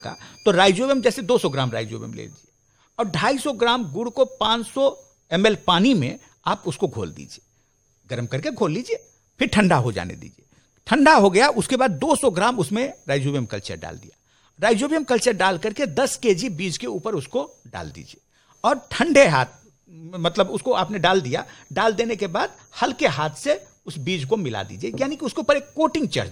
का, तो राइजोबियम जैसे 200 ग्राम राइजोबियम ले लीजिए और 250 ग्राम गुड़ को 500 ml पानी में आप उसको घोल दीजिए, गर्म करके घोल लीजिए, फिर ठंडा हो जाने दीजिए। ठंडा हो गया, उसके बाद 200 ग्राम उसमें राइजोबियम कल्चर डाल दिया। राइजोबियम कल्चर डाल करके 10 kg बीज के ऊपर उसको डाल दीजिए और ठंडे हाथ, मतलब उसको आपने डाल दिया, डाल देने के बाद हल्के हाथ से उस बीज को मिला दीजिए, यानी कि उसके ऊपर एक कोटिंग चढ़